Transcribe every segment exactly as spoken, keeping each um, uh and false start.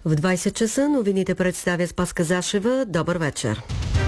В двайсет часа новините представя Спаска Зашева. Добър вечер.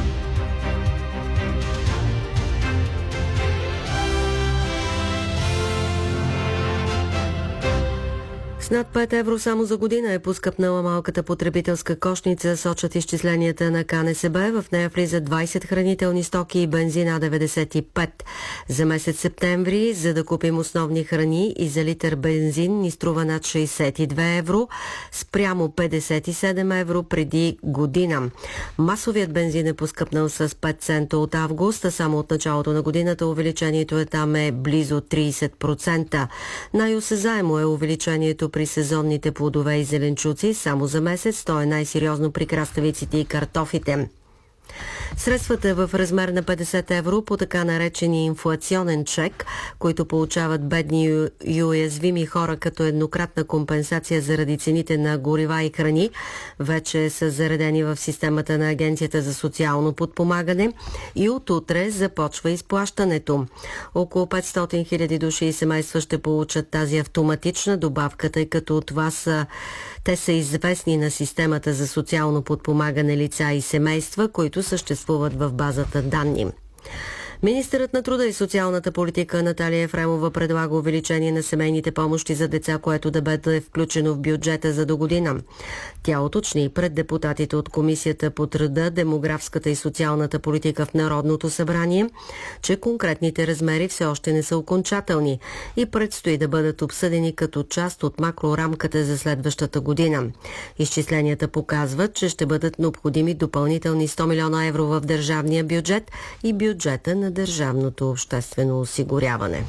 С над пет евро само за година е поскъпнала малката потребителска кошница, сочат изчисленията на КНСБ. В нея влизат двайсет хранителни стоки и бензина деветдесет и пет. За месец септември, за да купим основни храни и за литър бензин ни струва над шейсет и две евро, спрямо петдесет и седем евро преди година. Масовият бензин е поскъпнал с пет цента от август, а само от началото на годината увеличението е там е близо трийсет процента. Най-осезаемо е увеличението при сезонните плодове и зеленчуци. Само за месец то е най-сериозно при краставиците и картофите. Средствата в размер на петдесет евро по така наречения инфлационен чек, които получават бедни и уязвими хора като еднократна компенсация заради цените на горива и храни, вече са заредени в системата на Агенцията за социално подпомагане и от утре започва изплащането. Около петстотин хиляди души и семейства ще получат тази автоматична добавка, тъй като това са те са известни на системата за социално подпомагане лица и семейства, които съществуват в базата данни. Министърът на труда и социалната политика Наталия Ефремова предлага увеличение на семейните помощи за деца, което да бъде включено в бюджета за до година. Тя уточни пред депутатите от Комисията по труда, демографската и социалната политика в Народното събрание, че конкретните размери все още не са окончателни и предстои да бъдат обсъдени като част от макрорамката за следващата година. Изчисленията показват, че ще бъдат необходими допълнителни сто милиона евро в държавния бюджет и бюджета на държавното обществено осигуряване.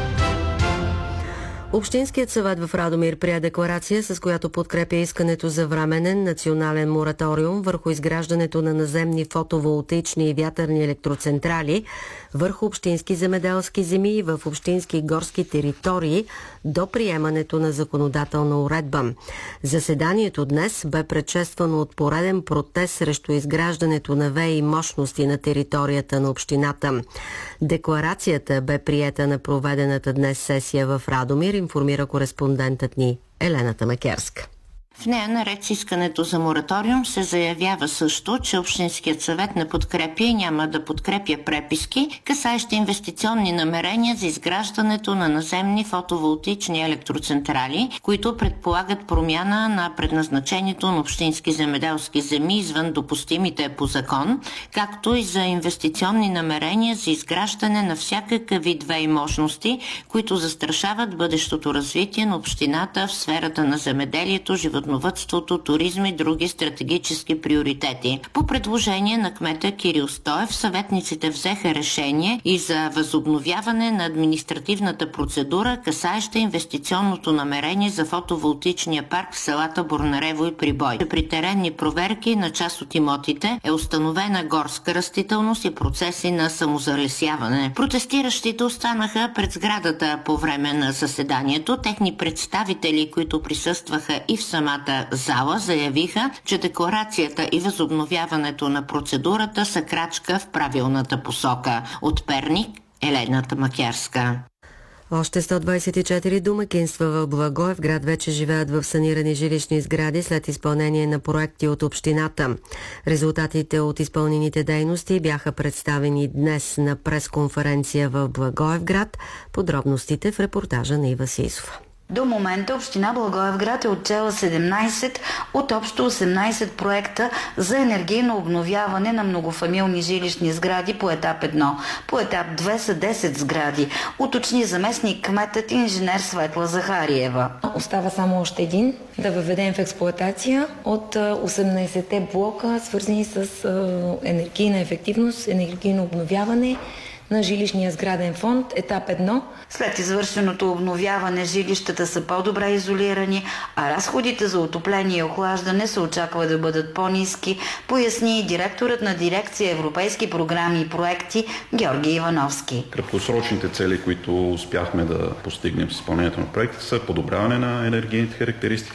Общинският съвет в Радомир прие декларация, с която подкрепя искането за временен национален мораториум върху изграждането на наземни фотоволтаични и вятърни електроцентрали върху общински земеделски земи и в общински горски територии до приемането на законодателна уредба. Заседанието днес бе предшествано от пореден протест срещу изграждането на ВЕИ мощности на територията на общината. Декларацията бе приета на проведената днес сесия в Радомир, информира кореспондентът ни Елена Тамакерска. В нея, наред с искането за мораториум, се заявява също, че Общинският съвет не подкрепя и няма да подкрепя преписки, касаещи инвестиционни намерения за изграждането на наземни фотоволтаични електроцентрали, които предполагат промяна на предназначението на общински земеделски земи извън допустимите по закон, както и за инвестиционни намерения за изграждане на всякакъв вид ВЕИ мощности, които застрашават бъдещото развитие на общината в сферата на земеделието, животновъдството, туризма и други стратегически приоритети. По предложение на кмета Кирил Стоев, съветниците взеха решение и за възобновяване на административната процедура, касаеща инвестиционното намерение за фотоволтаичния парк в селата Борнарево и Прибой. При теренни проверки на част от имотите е установена горска растителност и процеси на самозалесяване. Протестиращите останаха пред сградата по време на заседанието. Техни представители, които присъстваха и в самата зала, заявиха, че декларацията и възобновяването на процедурата са крачка в правилната посока. От Перник, Елена Тамакерска. Още сто двайсет и четири домакинства в Благоевград вече живеят в санирани жилищни сгради след изпълнение на проекти от общината. Резултатите от изпълнените дейности бяха представени днес на пресконференция в Благоевград. Подробностите в репортажа на Ива Сисова. До момента община Благоевград е отчела седемнайсет от общо осемнайсет проекта за енергийно обновяване на многофамилни жилищни сгради по етап едно. По етап две са десет сгради, уточни заместник кметът инженер Светла Захариева. Остава само още един да въведем в експлоатация от осемнайсетте блока, свързани с енергийна ефективност, енергийно обновяване на жилищния сграден фонд, етап едно. След извършеното обновяване жилищата са по-добре изолирани, а разходите за отопление и охлаждане се очаква да бъдат по-ниски, поясни и директорът на дирекция Европейски програми и проекти Георги Ивановски. Краткосрочните цели, които успяхме да постигнем с изпълнението на проекта, са подобряване на енергийните характеристики